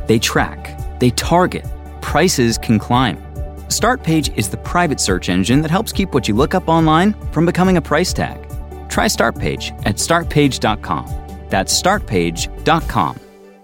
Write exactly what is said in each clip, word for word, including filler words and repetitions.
They track, they target, prices can climb. Startpage is the private search engine that helps keep what you look up online from becoming a price tag. Try Startpage at start page dot com. That's start page dot com.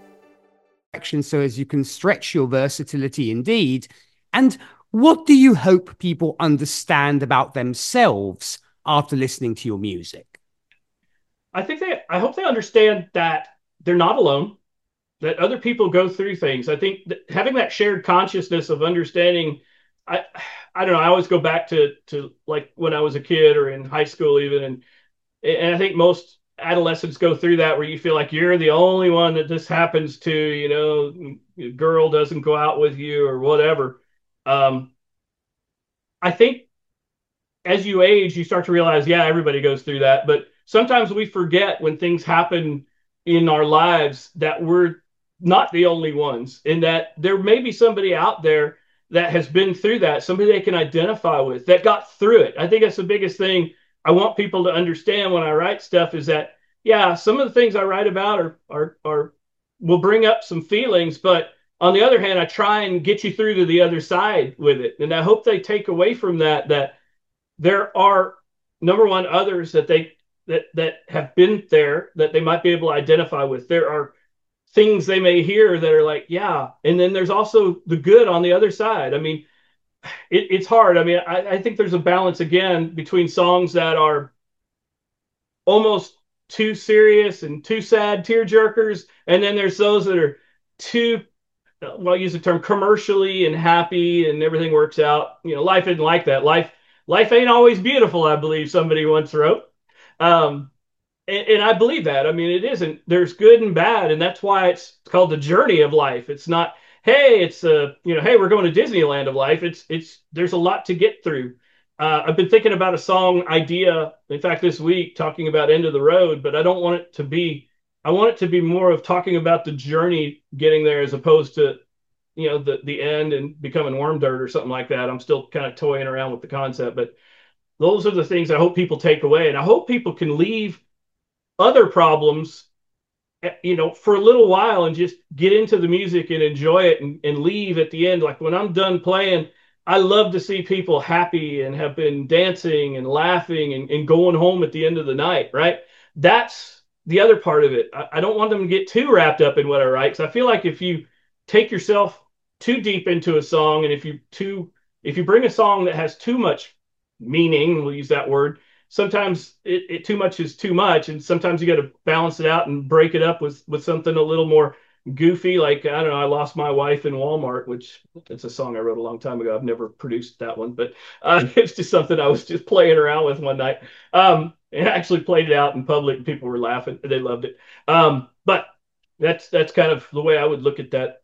So as you can stretch your versatility indeed. And what do you hope people understand about themselves after listening to your music? I think they, I hope they understand that they're not alone, that other people go through things. I think that having that shared consciousness of understanding, I, I don't know, I always go back to, to like when I was a kid or in high school even. And, and I think most adolescents go through that where you feel like you're the only one that this happens to, you know, a girl doesn't go out with you or whatever. Um, I think as you age, you start to realize, yeah, everybody goes through that. But sometimes we forget when things happen in our lives that we're not the only ones, and that there may be somebody out there that has been through that, somebody they can identify with that got through it. I think that's the biggest thing I want people to understand when I write stuff is that, yeah, some of the things I write about are, are, are will bring up some feelings, but on the other hand, I try and get you through to the other side with it. And I hope they take away from that, that there are, number one, others that they, that, that have been there that they might be able to identify with. There are things they may hear that are like, yeah. And then there's also the good on the other side. I mean, it, it's hard. I mean, I, I think there's a balance again between songs that are almost too serious and too sad, tear jerkers. And then there's those that are too, well, I use the term commercially and happy and everything works out. You know, life isn't like that. Life, life ain't always beautiful, I believe somebody once wrote. Um, and, and I believe that. I mean, it isn't. There's good and bad, and that's why it's called the journey of life. It's not, hey, it's a, you know, hey, we're going to Disneyland of life. It's, it's, there's a lot to get through. Uh, I've been thinking about a song idea, in fact, this week, talking about End of the Road, but I don't want it to be, I want it to be more of talking about the journey getting there as opposed to, you know, the, the end and becoming worm dirt or something like that. I'm still kind of toying around with the concept, but those are the things I hope people take away. And I hope people can leave other problems, you know, for a little while and just get into the music and enjoy it and, and leave at the end. Like when I'm done playing, I love to see people happy and have been dancing and laughing and, and going home at the end of the night, right? That's the other part of it. I, I don't want them to get too wrapped up in what I write, because I feel like if you take yourself too deep into a song, and if you too, if you bring a song that has too much meaning, we'll use that word, sometimes it, it too much is too much, and sometimes you got to balance it out and break it up with with something a little more goofy, like, I don't know, I Lost My Wife in Walmart, which it's a song I wrote a long time ago. I've never produced that one, but uh, it's just something I was just playing around with one night. Um, and I actually played it out in public and people were laughing. They loved it. Um, but that's, that's kind of the way I would look at that.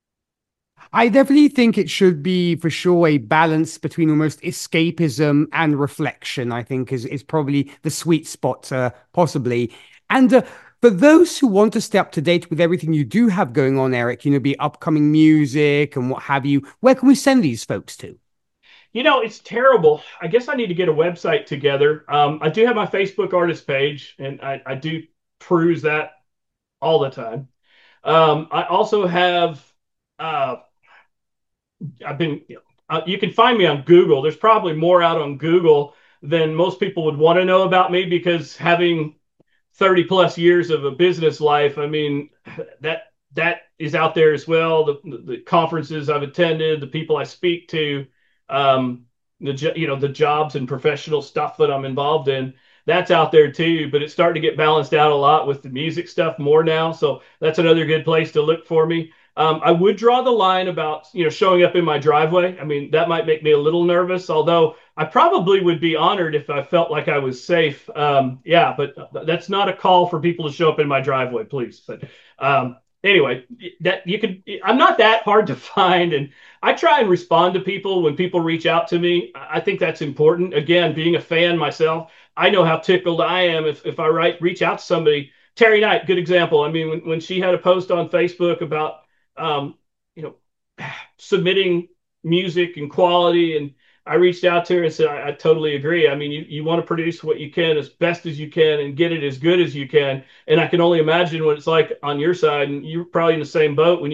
I definitely think it should be, for sure, a balance between almost escapism and reflection, I think is, is probably the sweet spot, uh, possibly. And uh, for those who want to stay up to date with everything you do have going on, Eric, you know, be upcoming music and what have you, where can we send these folks to? You know, it's terrible. I guess I need to get a website together. Um, I do have my Facebook artist page, and I, I do peruse that all the time. Um, I also have, uh, I've been, you know, uh, you can find me on Google. There's probably more out on Google than most people would want to know about me, because having thirty plus years of a business life, I mean, that that is out there as well. The, the conferences I've attended, the people I speak to, um, the you know the jobs and professional stuff that I'm involved in, that's out there too. But it's starting to get balanced out a lot with the music stuff more now. So that's another good place to look for me. Um, I would draw the line about, you know, showing up in my driveway. I mean, that might make me a little nervous, although I probably would be honored if I felt like I was safe. Um, yeah, but that's not a call for people to show up in my driveway, please. But um, anyway, that you could, I'm not that hard to find. And I try and respond to people when people reach out to me. I think that's important. Again, being a fan myself, I know how tickled I am if, if I write, reach out to somebody. Terry Knight, good example. I mean, when, when she had a post on Facebook about, um, you know, submitting music and quality, and I reached out to her and said, I, I totally agree. I mean, you, you want to produce what you can as best as you can and get it as good as you can. And I can only imagine what it's like on your side. And you're probably in the same boat when you